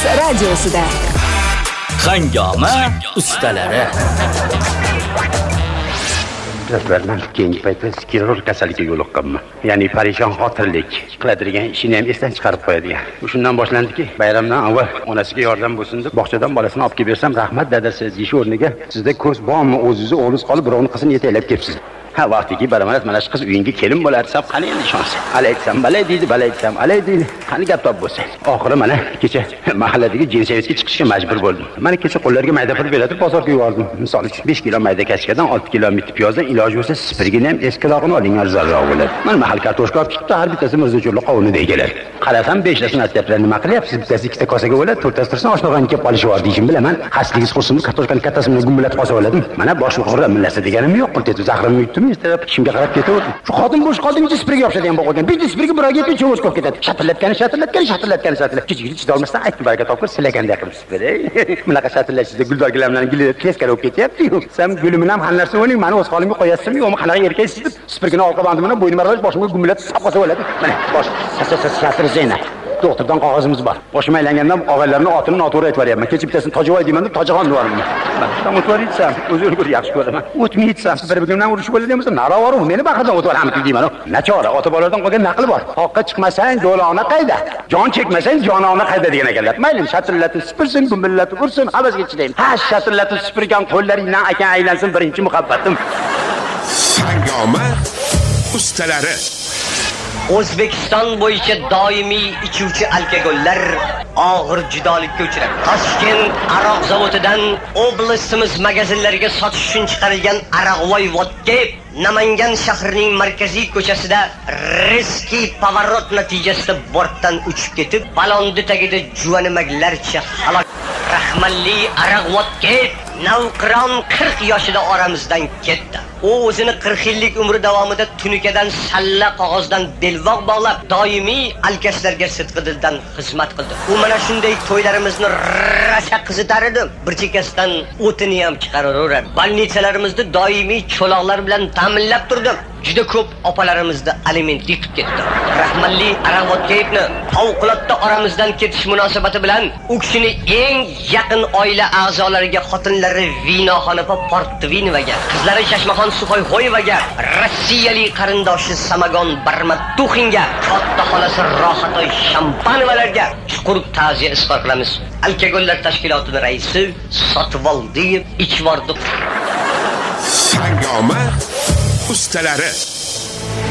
radiosida. Hangoma ustalari. Bilasizlarman, keyingi paytda skleroz kasalligiga yo'liqqanman. Ya'ni parishon xotirlik, qiladigan ishini ham esdan chiqarib qo'yadigan. Shundan boshlandiki, bayramdan avval onasiga yordam bo'lsin deb bog'chadan bolasini olib kelib bersam, rahmat dadasi deyish o'rniga, sizda ko'z bormi, o'zingizni o'g'lingiz qolib, birovni qizini yetaklab kelibsiz. Ha, vaqtiki baramanat mana shu qiz uyingga kelin bo'lar deb qani endi ishonsa. Alaytsam, balay deydi, balaysam, alay deydi. Qani gap top bo'lsa. Oxiri mana kecha mahalladagi jinsevetga chiqishga majbur bo'ldim. Mana kecha qo'llarga mayda pul beratib bozorga yubordim. Misol uchun 5 kilo mayda kashkadan 6 kilo miti piyozdan iloji bo'lsa spirgini ham eskilog'ini oling, arzonroq bo'ladi. Mana mahal kartoshka olib chiqibdi, har bittasi Mirzocho'rli qovunida egalar. Qarasam 5 tasini aytyaptilar, nima qilyapsiz? Bittasi 2 ta kosaga bo'ladi, 4 tasi tursin oshnog'ani kelib qolishib deyishim bilaman. Xastligingiz qursinmi, kartoshkani kattasini gumillatib qolsa bo'ladimi? Mana boshliq xurram millasa deganim yo'q, qiltetu zahrimni yutdim, istab ishimga qarab ketaverdim. Shu xotin bo'sh qoldigicha spirga yopishadigan bo'lib qolgan. Bitta spirga biroga yetib cho'z qolib ketadi. Shatillatgani. Kechigiga chidolmasdan aytib baraka topib silaganda qilib spray. Bunaqa shatillatishda guldorgilar bilan gilib teskari bo'lib ketyapti-yu. Sen gulimni ham xanlarsa o'ling, meni o'z holimga qo'yasizmi yo'qmi? Qanaqa erkaksiz deb spirgini orqa bandim bilan bo'ynimga roj boshimga gumillatib sap qolsa bo'ladi. Mana bosh shatir. Doktordan qog'ozimiz bor. Boshim aylangandan og'aylarning otini noto'g'ri aytib beryapman. Kecha bittasini Tojivoy deyman deb Tojixon devorman. Mana o'tvar etsam, o'zini ko'r yaxshi ko'raman. O'tmaytsam, bir-birimdan urushib bo'ladigan bo'lsa, naravoru meni baxadan o'tvaramiz deyman. Nachora, ota-bolalardan qolgan naqli bor. Oqqa chiqmasang, do'lona qayda? Jon chekmasang, jonona qayda degan ekanlar. Mayli, shatillatib sipirsin, gumillatib ursin, havasga chidayman. Ha, shatillatib sipirgan qo'llaringdan akan aylansin birinchi muhabbatim. Hangoma ustalari. O'zbekiston bo'yicha doimiy ichuvchi alkogollar og'ir judolikka uchradi. Toshkent aroq zavodidan oblastimiz magazinlariga sotish uchun chiqarilgan Arag'voy vodka Namangan shahrining markaziy ko'chasida riskiy pavarot natijasida bortdan uchib ketib, balondi tagida juvanimaklarcha halok. Rahmalli Araq vodka navqiron 40 yoshida oramizdan ketdi. U o'zini 40 yillik umri davomida tunikadan salla qog'ozdan belvoq bog'lab, doimiy alkashlarga sidqidildan xizmat qildi. U mana shunday to'ylarimizni rasha qizitar edi. Bir chekkasidan o'tini ham chiqaraveradi. Bolnitsalarimizda doimiy cho'loqlar bilan ta'minlab turdi. Juda ko'p opalarimizni aliment yutib ketdi. Rahmalli Araq vodkani favqulodda oramizdan ketish munosabati bilan u kishini eng yaqin oila a'zolariga, xotinlari Vinoxonopa Portvinovaga, qizlari Shashmaxon Suxoyxoyevaga, rossiyalik qarindoshi Samagon Barmatuxinga, katta xolasi Rohatoy Shampanovalarga chuqur ta'ziya izhor qilamiz. Alkogollar tashkilotining raisi Sotvoldiyev Ichvordiq. Hangoma ustalari.